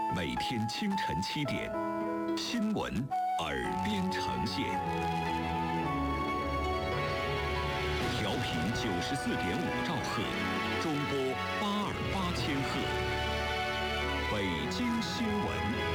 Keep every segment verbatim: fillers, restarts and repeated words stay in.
每天清晨七点，新闻耳边呈现。调频九十四点五兆赫，中波八二八千赫。北京新闻。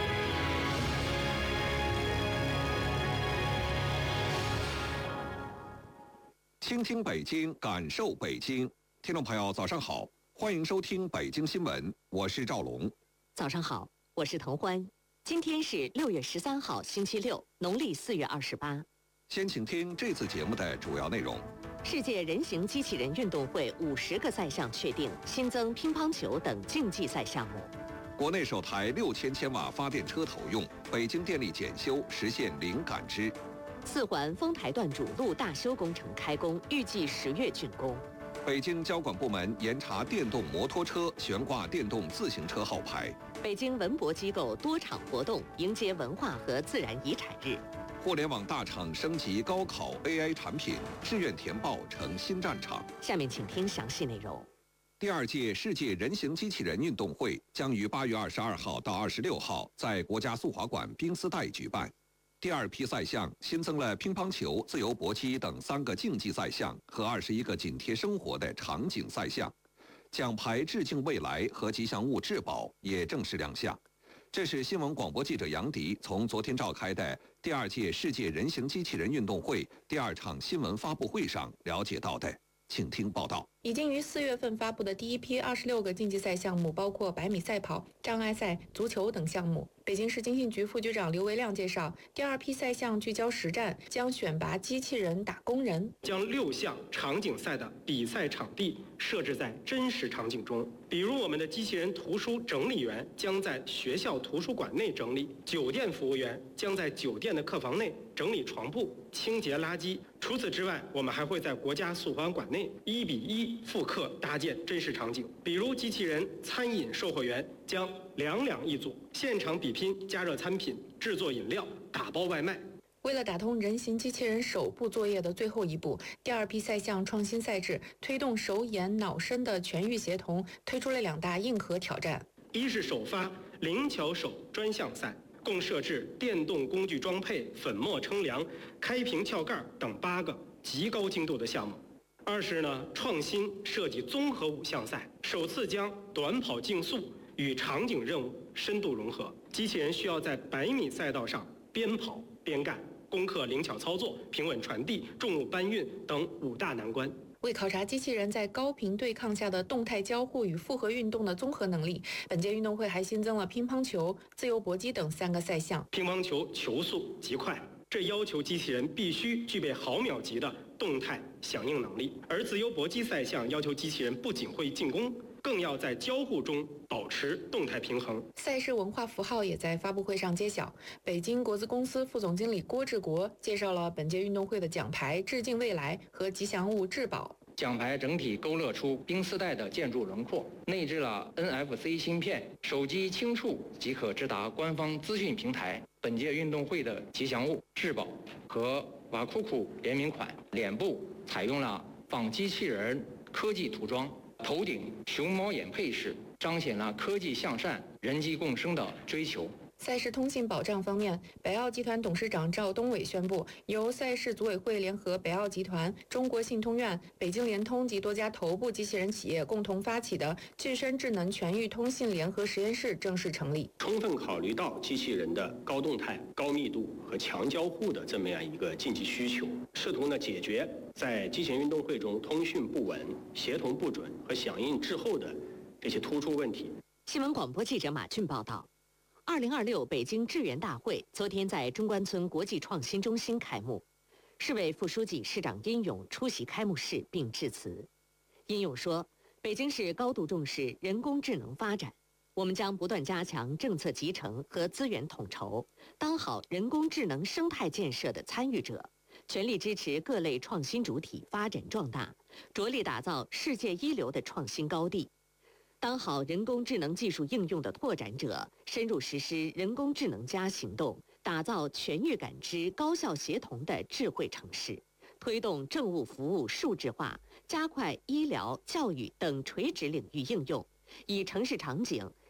倾听北京，感受北京。听众朋友，早上好，欢迎收听北京新闻，我是赵龙。 早上好，我是滕欢。今天是六月十三号，星期六，农历四月二十八。 先请听这次节目的主要内容。 世界人形机器人运动会五十个赛项确定，新增乒乓球等竞技赛项目。 国内首台六千千瓦发电车投用，北京电力检修实现零感知。 四环丰台段主路大修工程开工，预计十月竣工。 北京交管部门严查电动摩托车悬挂电动自行车号牌。 北京文博机构多场活动迎接文化和自然遗产日。 互联网大厂升级高考 A I 产品，志愿填报成新战场。 下面请听详细内容。 第二届世界人形机器人运动会将于八月二十二号到二十六号在国家速滑馆冰丝带举办。第二批赛项新增了乒乓球、自由搏击等三个竞技赛项和二十一个紧贴生活的场景赛项，奖牌致敬未来和吉祥物至宝也正式亮相。这是新闻广播记者杨迪从昨天召开的第二届世界人形机器人运动会第二场新闻发布会上了解到的，请听报道。 已经于四月份发布的第一批二十六个竞技赛项目，包括百米赛跑、障碍赛、足球等项目。北京市经信局副局长刘维亮介绍，第二批赛项聚焦实战，将选拔机器人打工人， 将六项场景赛的比赛场地设置在真实场景中。比如我们的机器人图书整理员将在学校图书馆内整理，酒店服务员将在酒店的客房内整理床铺、清洁垃圾。除此之外，我们还会在国家速滑馆内一比一复刻搭建真实场景，比如机器人餐饮售货员将两两一组，现场比拼加热餐品、制作饮料、打包外卖。 为了打通人形机器人手部作业的最后一步，第二批赛项创新赛制，推动手眼脑身的全域协同，推出了两大硬核挑战。 一是首发灵巧手专项赛，共设置电动工具装配、粉末称量、开瓶撬盖等八个极高精度的项目。二是呢，创新设计综合五项赛，首次将短跑竞速与场景任务深度融合。机器人需要在百米赛道上边跑边干，攻克灵巧操作、平稳传递、重物搬运等五大难关。 为考察机器人在高频对抗下的动态交互与复合运动的综合能力，本届运动会还新增了乒乓球、自由搏击等三个赛项。 乒乓球球速极快，这要求机器人必须具备毫秒级的动态响应能力；而自由搏击赛项要求机器人不仅会进攻，更要在交互中保持动态平衡。 赛事文化符号也在发布会上揭晓。北京国资公司副总经理郭志国介绍了本届运动会的奖牌致敬未来和吉祥物至宝。 奖牌整体勾勒出冰丝带的建筑轮廓，内置了 N F C 芯片，手机轻触即可直达官方资讯平台。本届运动会的吉祥物至宝和瓦库库联名款，脸部采用了仿机器人科技涂装，头顶熊猫眼配饰，彰显了科技向善、人机共生的追求。 赛事通信保障方面，北奥集团董事长赵东伟宣布，由赛事组委会联合北奥集团、中国信通院、北京联通及多家头部机器人企业共同发起的具身智能全域通信联合实验室正式成立。 充分考虑到机器人的高动态、高密度和强交互的这么样一个竞技需求，试图呢解决在机器人运动会中通讯不稳、协同不准和响应滞后的这些突出问题。 新闻广播记者马俊报道。二零二六北京智源大会昨天在中关村国际创新中心开幕，市委副书记、市长殷勇出席开幕式并致辞。殷勇说，北京市高度重视人工智能发展，我们将不断加强政策集成和资源统筹，当好人工智能生态建设的参与者，全力支持各类创新主体发展壮大，着力打造世界一流的创新高地。当好人工智能技术应用的拓展者，深入实施人工智能加行动，打造全域感知、高效协同的智慧城市，推动政务服务数字化，加快医疗、教育等垂直领域应用，以城市场景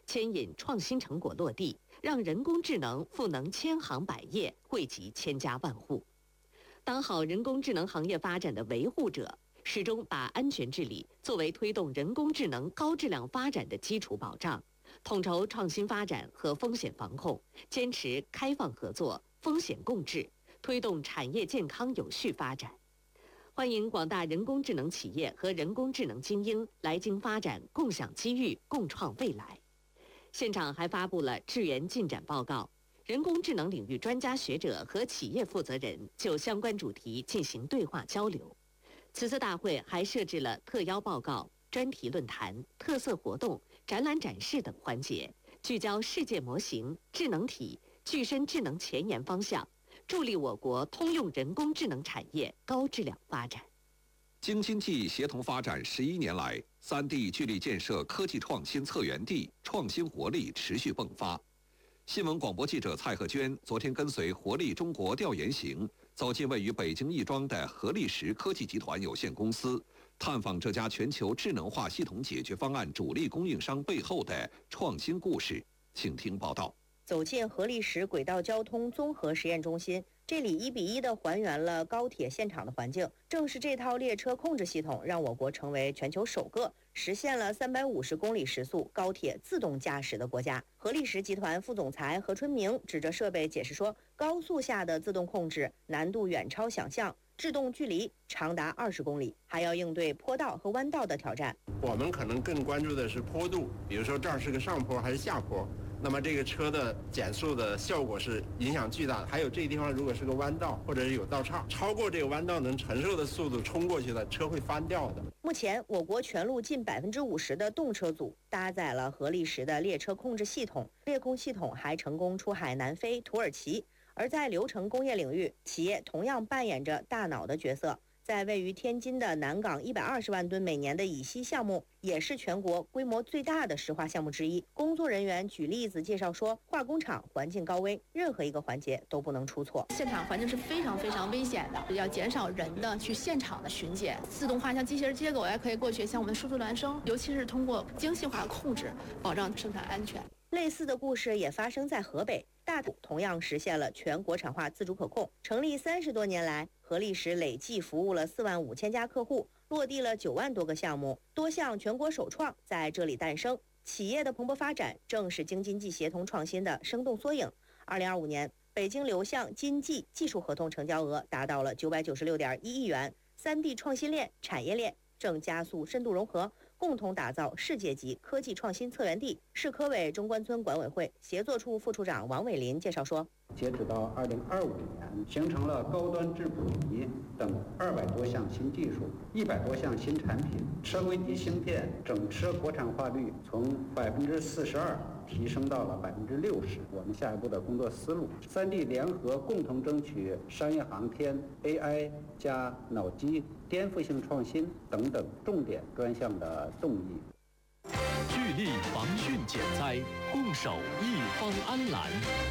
牵引创新成果落地，让人工智能赋能千行百业，惠及千家万户。当好人工智能行业发展的维护者，始终把安全治理作为推动人工智能高质量发展的基础保障，统筹创新发展和风险防控，坚持开放合作、风险共治，推动产业健康有序发展。欢迎广大人工智能企业和人工智能精英来京发展，共享机遇，共创未来。现场还发布了智研进展报告，人工智能领域专家学者和企业负责人就相关主题进行对话交流。此次大会还设置了特邀报告、专题论坛、特色活动、展览展示等环节，聚焦世界模型、智能体、具身智能前沿方向，助力我国通用人工智能产业高质量发展。 京津冀协同发展十一年来，三地聚力建设科技创新策源地，创新活力持续迸发。新闻广播记者蔡鹤娟昨天跟随活力中国调研行，走进位于北京亦庄的合力时科技集团有限公司，探访这家全球智能化系统解决方案主力供应商背后的创新故事。请听报道。 走进合力时轨道交通综合实验中心，这里一比一地还原了高铁现场的环境。正是这套列车控制系统，让我国成为全球首个实现了三百五十公里时速高铁自动驾驶的国家。合力时集团副总裁何春明指着设备解释说，高速下的自动控制难度远超想象，制动距离长达二十公里，还要应对坡道和弯道的挑战。 我们可能更关注的是坡度，比如说这儿是个上坡还是下坡，那么这个车的减速的效果是影响巨大的。还有这个地方如果是个弯道或者是有道岔，超过这个弯道能承受的速度冲过去的车会翻掉的。 目前我国全路近百分之五十的动车组搭载了合力时的列车控制系统，列控系统还成功出海南非、土耳其。而在流程工业领域，企业同样扮演着大脑的角色。在位于天津的南港一百二十万吨每年的乙烯项目，也是全国规模最大的石化项目之一。工作人员举例子介绍说，化工厂环境高危，任何一个环节都不能出错。 现场环境是非常非常危险的，要减少人的去现场的巡检。自动化像机器人接狗也可以过去，像我们输出孪生，尤其是通过精细化控制，保障生产安全。 类似的故事也发生在河北，大土同样实现了全国产化自主可控。成立三十多年来，合力时累计服务了四万五千家客户，落地了九万多个项目，多项全国首创在这里诞生。企业的蓬勃发展正是京津冀协同创新的生动缩影。二零二五年，北京流向津冀技术合同成交额达到了九百九十六点一亿元，三地创新链、产业链正加速深度融合，共同打造世界级科技创新策源地。市科委中关村管委会协作处副处长王伟林介绍说， 截止到二零二五年，形成了高端质谱仪等二百多项新技术，一百多项新产品，车规级芯片整车国产化率从百分之四十二提升到了百分之六十。我们下一步的工作思路，三地联合共同争取商业航天、A I 加脑机、颠覆性创新等等重点专项的动议。 聚力防汛减灾，共守一方安澜。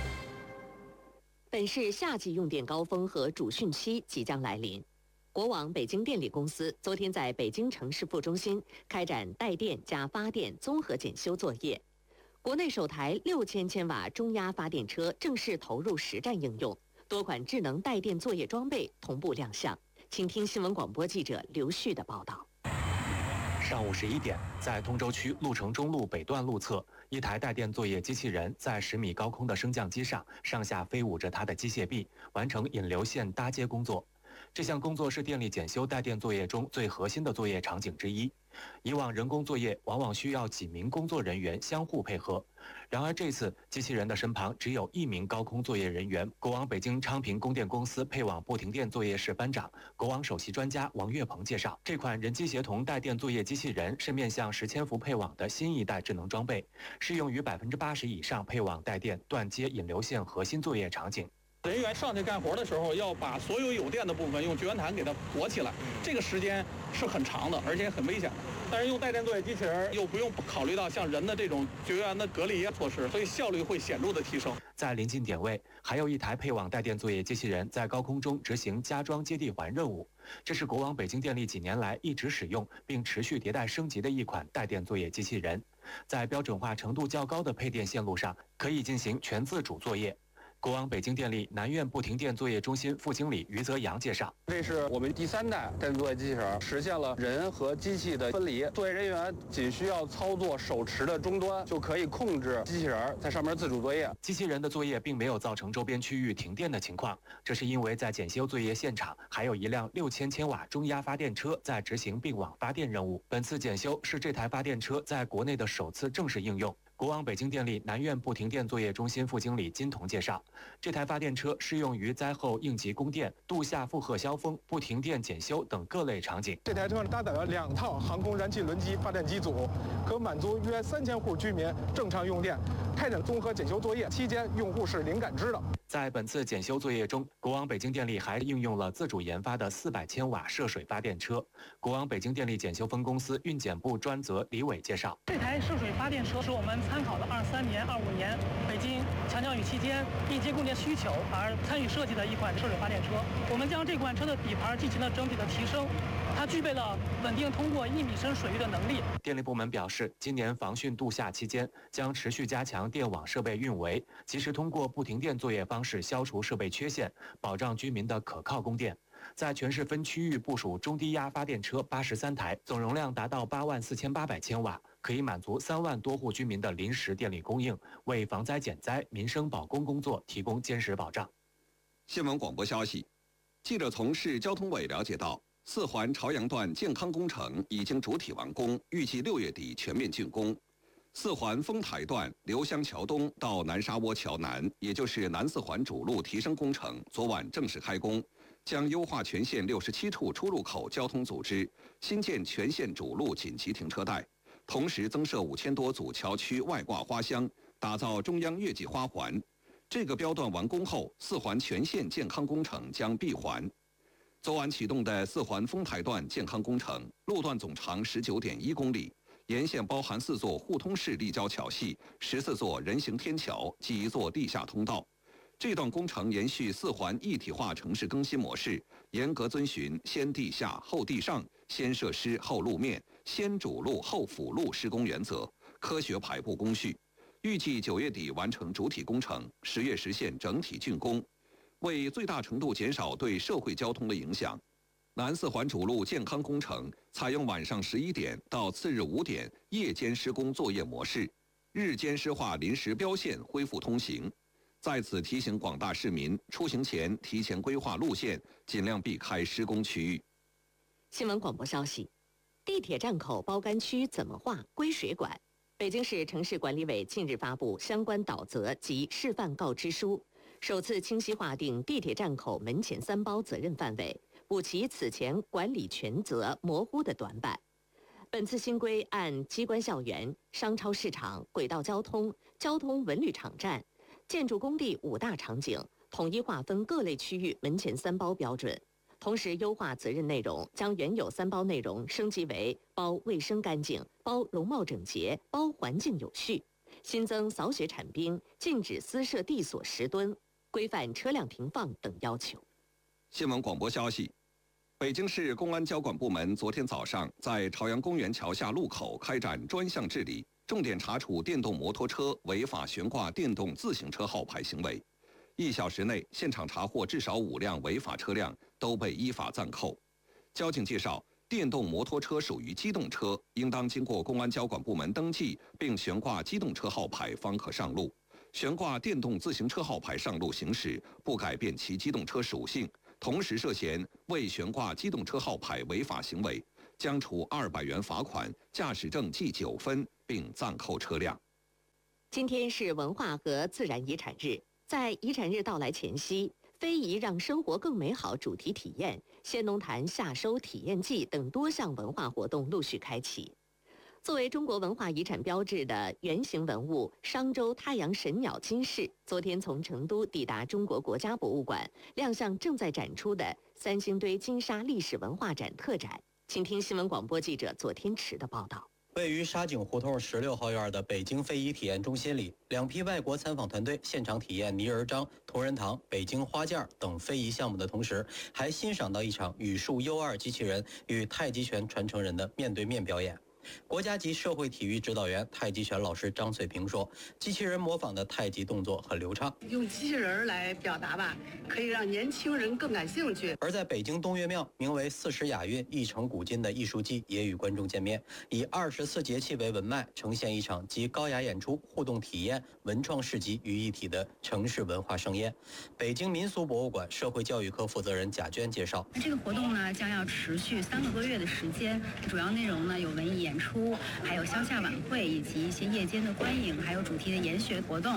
本市夏季用电高峰和主汛期即将来临，国网北京电力公司昨天在北京城市副中心开展带电加发电综合检修作业。国内首台六千千瓦中压发电车正式投入实战应用，多款智能带电作业装备同步亮相。请听新闻广播记者刘旭的报道。 上午十一点，在通州区鹿城中路北段路侧，一台带电作业机器人在十米高空的升降机上上下飞舞着它的机械臂，完成引流线搭接工作。这项工作是电力检修带电作业中最核心的作业场景之一。以往人工作业往往需要几名工作人员相互配合，然而这次机器人的身旁只有一名高空作业人员。国网北京昌平供电公司配网不停电作业室班长、国网首席专家王月鹏介绍，这款人机协同带电作业机器人是面向十千伏配网的新一代智能装备，适用于百分之八十以上配网带电断接引流线核心作业场景。 人员上去干活的时候，要把所有有电的部分用绝缘毯给它裹起来，这个时间是很长的，而且很危险的。 但是用带电作业机器人又不用考虑到像人的这种绝缘的隔离措施，所以效率会显著的提升。 在临近点位，还有一台配网带电作业机器人在高空中执行加装接地环任务。这是国网北京电力几年来一直使用并持续迭代升级的一款带电作业机器人，在标准化程度较高的配电线路上，可以进行全自主作业。国网北京电力南苑不停电作业中心副经理于泽阳介绍， 这是我们第三代带电作业机器人，实现了人和机器的分离。作业人员仅需要操作手持的终端，就可以控制机器人在上面自主作业。 机器人的作业并没有造成周边区域停电的情况，这是因为在检修作业现场还有一辆六千千瓦中压发电车在执行并网发电任务。本次检修是这台发电车在国内的首次正式应用。国网北京电力南苑不停电作业中心副经理金彤介绍，这台发电车适用于灾后应急供电、度夏负荷消风、不停电检修等各类场景。 这台车搭载了两套航空燃气轮机发电机组，可满足约三千户居民正常用电。开展综合检修作业期间，用户是零感知的。 在本次检修作业中，国网北京电力还应用了自主研发的四百千瓦涉水发电车。国网北京电力检修分公司运检部专责李伟介绍， 这台涉水发电车是我们参考了二三年、二五年北京强降雨期间应急供电需求而参与设计的一款涉水发电车。我们将这款车的底盘进行了整体的提升，它具备了稳定通过一米深水域的能力。 电力部门表示，今年防汛度夏期间，将持续加强电网设备运维，及时通过不停电作业方式消除设备缺陷，保障居民的可靠供电。在全市分区域部署中低压发电车八十三台，总容量达到八万四千八百千瓦，可以满足三万多户居民的临时电力供应，为防灾减灾、民生保供工作提供坚实保障。 新闻广播消息，记者从市交通委了解到，四环朝阳段健康工程已经主体完工，预计六月底全面竣工。四环丰台段刘香桥东到南沙窝桥南，也就是南四环主路提升工程，昨晚正式开工，将优化全线六十七处出入口交通组织，新建全线主路紧急停车带，同时增设五千多组桥区外挂花箱，打造中央月季花环。这个标段完工后，四环全线健康工程将闭环。昨晚启动的四环丰台段健康工程，路段总长十九点一公里。沿线包含四座互通式立交桥系、十四座人行天桥及一座地下通道。这段工程延续四环一体化城市更新模式，严格遵循先地下后地上、先设施后路面、先主路后辅路施工原则，科学排布工序。预计九月底完成主体工程，十月实现整体竣工，为最大程度减少对社会交通的影响。南四环主路健康工程采用晚上十一点到次日五点夜间施工作业模式，日间施划临时标线恢复通行。在此提醒广大市民，出行前提前规划路线，尽量避开施工区域。 新闻广播消息：地铁站口包干区怎么划归谁管？北京市城市管理委近日发布相关导则及示范告知书，首次清晰划定地铁站口门前三包责任范围，补齐此前管理权责模糊的短板。本次新规按机关校园、商超市场、轨道交通、交通文旅场站、建筑工地五大场景，统一划分各类区域门前三包标准，同时优化责任内容，将原有三包内容升级为包卫生干净、包容貌整洁、包环境有序，新增扫雪铲冰、禁止私设地锁十吨、规范车辆停放等要求。 新闻广播消息：北京市公安交管部门昨天早上在朝阳公园桥下路口开展专项治理，重点查处电动摩托车违法悬挂电动自行车号牌行为。一小时内，现场查获至少五辆违法车辆，都被依法暂扣。交警介绍，电动摩托车属于机动车，应当经过公安交管部门登记并悬挂机动车号牌方可上路。悬挂电动自行车号牌上路行驶，不改变其机动车属性，同时涉嫌未悬挂机动车号牌违法行为，将处二百元罚款、驾驶证记九分，并暂扣车辆。 今天是文化和自然遗产日，在遗产日到来前夕，非遗让生活更美好主题体验、先农坛夏收体验季等多项文化活动陆续开启。作为中国文化遗产标志的圆形文物商周太阳神鸟金饰，昨天从成都抵达中国国家博物馆，亮相正在展出的三星堆金沙历史文化展特展。 请听新闻广播记者左天池的报道。 位于沙井胡同十六号院的北京非遗体验中心里，两批外国参访团队现场体验泥人张、同仁堂、北京花件等非遗项目的同时，还欣赏到一场语数 U 二机器人与太极拳传承人的面对面表演。国家级社会体育指导员、太极拳老师张翠萍说：“机器人模仿的太极动作很流畅， 用机器人来表达吧，可以让年轻人更感兴趣。” 而在北京东岳庙，名为“四时雅韵，一城古今”的艺术季也与观众见面，以二十四节气为文脉，呈现一场集高雅演出、互动体验、文创市集于一体的城市文化盛宴。北京民俗博物馆社会教育科负责人贾娟介绍：“ 这个活动呢，将要持续三个多月的时间，主要内容呢有文艺演出，还有乡下晚会，以及一些夜间的观影，还有主题的研学活动。”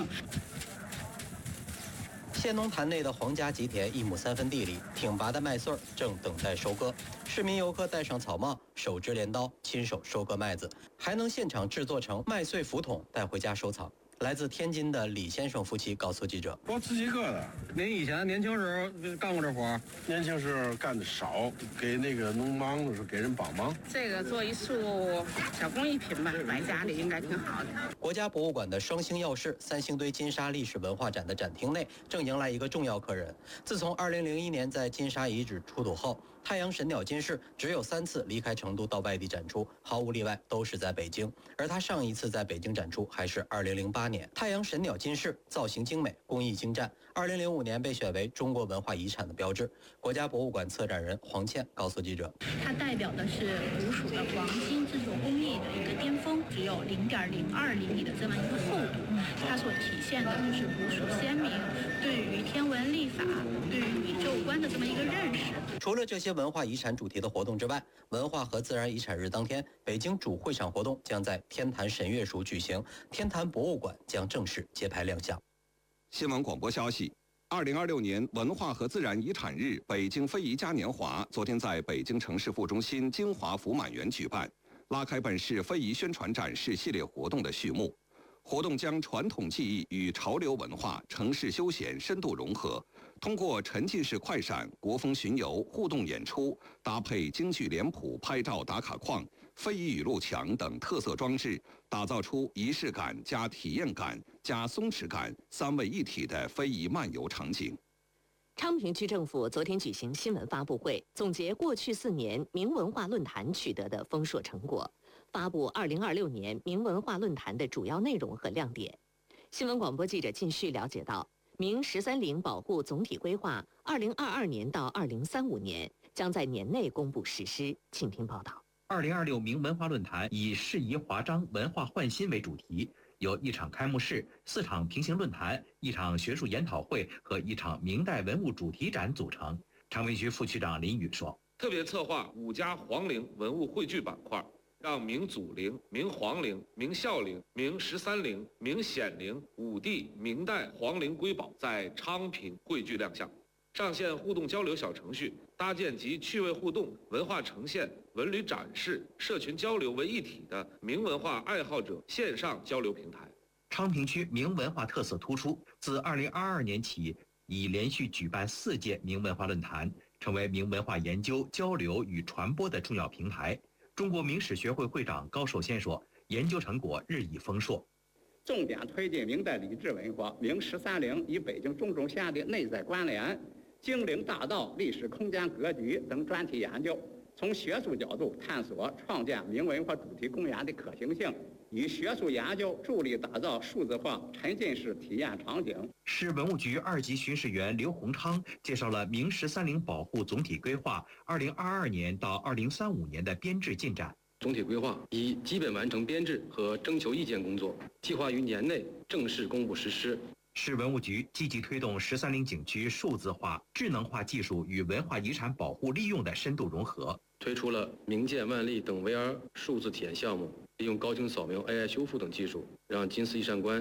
县农坛内的皇家吉田一亩三分地里，挺拔的麦穗儿正等待收割。市民游客戴上草帽，手执镰刀，亲手收割麦子，还能现场制作成麦穗福桶带回家收藏。来自天津的李先生夫妻告诉记者：“ 我自己割的。您以前年轻时候干过这活？年轻时候干的少，给那个农忙的时候给人帮忙。 这个做一束小工艺品吧，摆家里应该挺好的。” 国家博物馆的双星耀世三星堆金沙历史文化展的展厅内，正迎来一个重要客人。自从二零零一年在金沙遗址出土后，太阳神鸟金饰只有三次离开成都到外地展出，毫无例外都是在北京。而它上一次在北京展出还是二零零八年。太阳神鸟金饰造型精美，工艺精湛，二零零五年被选为中国文化遗产的标志。国家博物馆策展人黄倩告诉记者：“ 它代表的是古蜀的黄金制作工艺的一个巅峰，只有零点零二厘米的这么一个厚度。它所体现的就是古蜀先民对于天文历法、对于宇宙观的这么一个认识。” 除了这些文化遗产主题的活动之外，文化和自然遗产日当天，北京主会场活动将在天坛神乐署举行，天坛博物馆将正式揭牌亮相。 新闻广播消息：二零二六年文化和自然遗产日北京非遗嘉年华昨天在北京城市副中心金华福满园举办，拉开本市非遗宣传展示系列活动的序幕。活动将传统技艺与潮流文化、城市休闲深度融合，通过沉浸式快闪、国风巡游、互动演出，搭配京剧脸谱、拍照打卡框、非遗语录墙等特色装置，打造出仪式感加体验感加松弛感三位一体的非遗漫游场景。 昌平区政府昨天举行新闻发布会，总结过去四年明文化论坛取得的丰硕成果，发布二零二六年明文化论坛的主要内容和亮点。新闻广播记者靳旭了解到，明十三陵保护总体规划二零二二年到二零三五年将在年内公布实施。请听报道。 二零二六明文化论坛以适宜华章、文化焕新为主题，由一场开幕式、四场平行论坛、一场学术研讨会和一场明代文物主题展组成。昌平区副区长林宇说：“ 特别策划五家皇陵文物汇聚板块，让明祖陵、明皇陵、明孝陵、明十三陵、明显陵、武帝、明代皇陵瑰宝在昌平汇聚亮相。上线互动交流小程序，搭建集趣味互动、文化呈现、文旅展示、社群交流为一体的明文化爱好者线上交流平台。” 昌平区明文化特色突出，自二零二二年起，已连续举办四届明文化论坛，成为明文化研究、交流与传播的重要平台。中国明史学会会长高寿先说：“研究成果日益丰硕， 重点推进明代礼制文化、明十三陵与北京中轴线的内在关联、精灵大道、历史空间格局等专题研究，从学术角度探索创建明文化主题公园的可行性，以学术研究助力打造数字化沉浸式体验场景。” 市文物局二级巡视员刘洪昌介绍了明十三陵保护总体规划二零二二年到二零三五年的编制进展。 总体规划已基本完成编制和征求意见工作，计划于年内正式公布实施。 市文物局积极推动十三陵景区数字化、智能化技术与文化遗产保护利用的深度融合， 推出了明鉴万历等 V R 数字体验项目，利用高清扫描、A I 修复等技术，让金丝一扇关